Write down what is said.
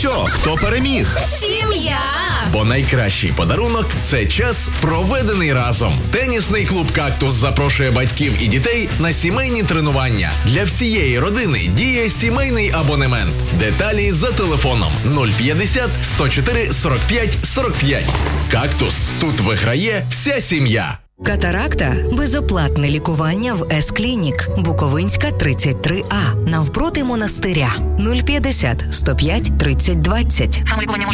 що? Хто переміг? Сім'я! Бо найкращий подарунок – це час, проведений разом. Тенісний клуб «Кактус» запрошує батьків і дітей на сімейні тренування. Для всієї родини діє сімейний абонемент. Деталі за телефоном 050 104 45 45. «Кактус» – тут виграє вся сім'я. Катаракта – безоплатне лікування в С-клінік. Буковинська, 33А. Навпроти монастиря. 050 105 30 20. Самолікування може